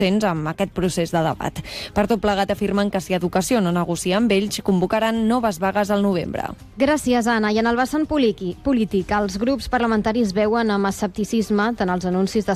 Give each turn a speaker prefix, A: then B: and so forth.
A: amb aquest procés de debat. Per tot plegat afirmen que si Educació no negocia amb ells, convocaran noves vagues al novembre.
B: Gràcies, Anna. I en el vessant polític, els grups parlamentaris veuen amb escepticisme tant els anuncis de